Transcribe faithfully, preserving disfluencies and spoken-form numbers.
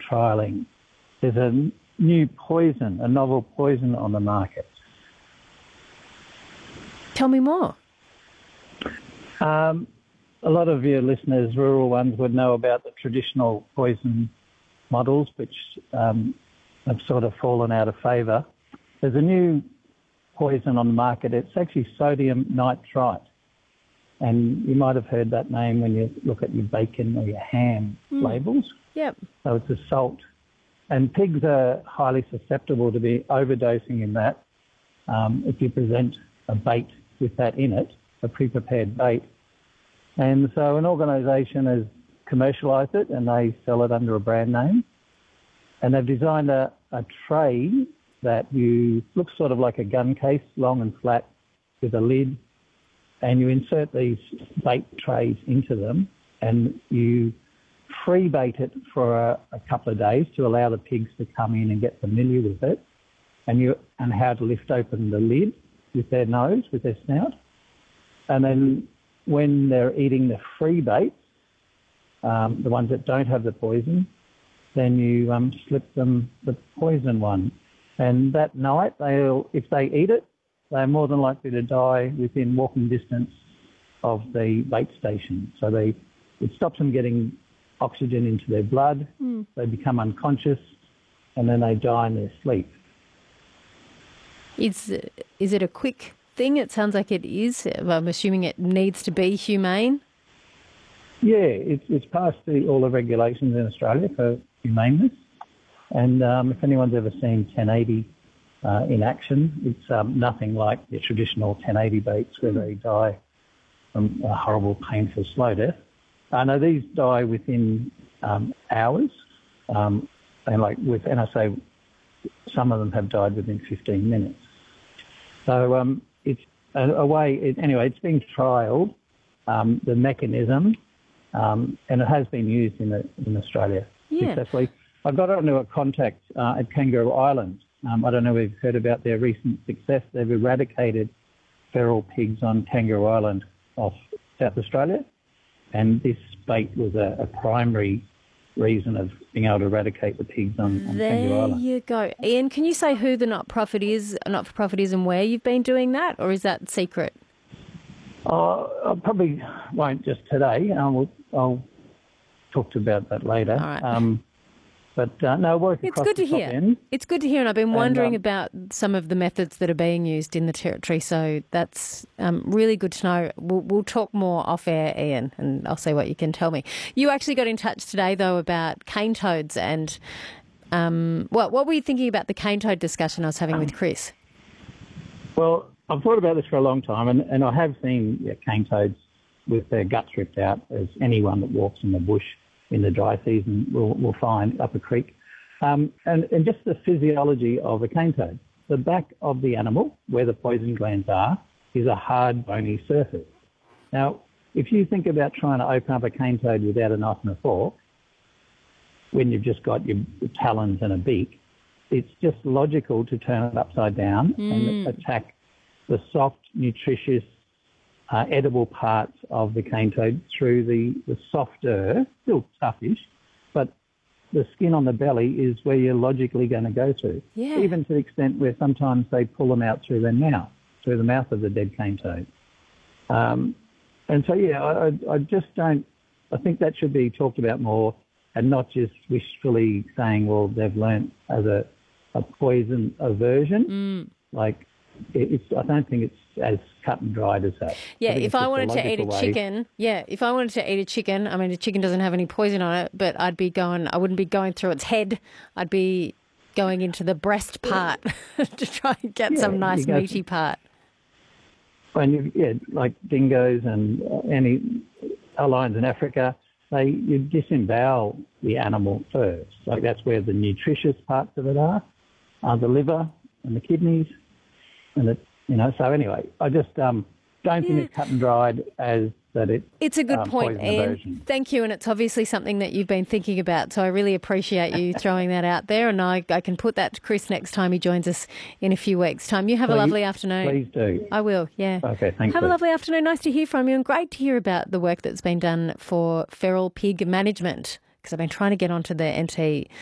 trialling. There's a n- new poison, a novel poison on the market. Tell me more. Um, a lot of your listeners, rural ones, would know about the traditional poison models, which um, have sort of fallen out of favour. There's a new poison on the market. It's actually sodium nitrite. And you might have heard that name when you look at your bacon or your ham mm. labels. Yep. So it's a salt. And pigs are highly susceptible to be overdosing in that. Um, if you present a bait with that in it, a pre-prepared bait. And so an organisation has commercialised it and they sell it under a brand name. And they've designed a, a tray that you looks sort of like a gun case, long and flat, with a lid. And you insert these bait trays into them and you free bait it for a, a couple of days to allow the pigs to come in and get familiar with it and you and how to lift open the lid with their nose, with their snout. And then when they're eating the free baits, um, the ones that don't have the poison, then you um, slip them the poison one. And that night, they'll if they eat it, they're more than likely to die within walking distance of the bait station. So they it stops them getting oxygen into their blood, mm. they become unconscious, and then they die in their sleep. Is, is it a quick thing? It sounds like it is. I'm assuming it needs to be humane. Yeah, it's, it's passed the, all the regulations in Australia for humaneness. And um, if anyone's ever seen ten eighty uh, in action, it's um, nothing like the traditional ten eighty baits where mm. they die from a horrible, painful, slow death. Uh, no, these die within um, hours, um, and like with, and I say, some of them have died within fifteen minutes. So um, it's a, a way. It, anyway, it's being trialled, um, the mechanism, um, and it has been used in the, in Australia yeah. successfully. I got onto a contact uh, at Kangaroo Island. Um, I don't know if you've heard about their recent success. They've eradicated feral pigs on Kangaroo Island off South Australia. And this bait was a, a primary reason of being able to eradicate the pigs on, on Kangaroo Island. There you go. Ian, can you say who the not-profit is, not-for-profit is and where you've been doing that, or is that secret? Uh, I probably won't just today. I'll, I'll talk to you about that later. All right. Um, But uh, no, work it's across good the to top hear. end. It's good to hear, and I've been wondering and, um, about some of the methods that are being used in the territory. So that's um, really good to know. We'll, we'll talk more off air, Ian, and I'll see what you can tell me. You actually got in touch today, though, about cane toads, and um, what what were you thinking about the cane toad discussion I was having with Chris? Well, I've thought about this for a long time, and, and I have seen yeah, cane toads with their guts ripped out, as anyone that walks in the bush in the dry season will will find up a creek. Um, and, and just the physiology of a cane toad. The back of the animal, where the poison glands are, is a hard, bony surface. Now, if you think about trying to open up a cane toad without a knife and a fork, when you've just got your talons and a beak, it's just logical to turn it upside down mm. and attack the soft, nutritious, Uh, edible parts of the cane toad through the, the softer, still toughish, but the skin on the belly is where you're logically going to go through. Yeah. Even to the extent where sometimes they pull them out through their mouth, through the mouth of the dead cane toad. Um, and so, yeah, I, I just don't, I think that should be talked about more and not just wishfully saying, well, they've learnt as a, a poison aversion. Mm. Like, it's, I don't think it's as cut and dried as that. Yeah, I if I wanted to eat a way. chicken, yeah, if I wanted to eat a chicken, I mean, a chicken doesn't have any poison on it, but I'd be going, I wouldn't be going through its head. I'd be going into the breast part to try and get yeah, some nice meaty part. And you, yeah, like dingoes and any lions in Africa, they you disembowel the animal first. Like that's where the nutritious parts of it are, are the liver and the kidneys, and it. You know, so anyway, I just um, don't yeah. think it's cut and dried as that it. It's a good um, point, Ian. Aversion. Thank you, and it's obviously something that you've been thinking about, so I really appreciate you throwing that out there, and I, I can put that to Chris next time he joins us in a few weeks' time. You have please, a lovely afternoon. Please do. I will, yeah. Okay, thanks. Have Liz. a lovely afternoon. Nice to hear from you, and great to hear about the work that's been done for feral pig management, because I've been trying to get onto the N T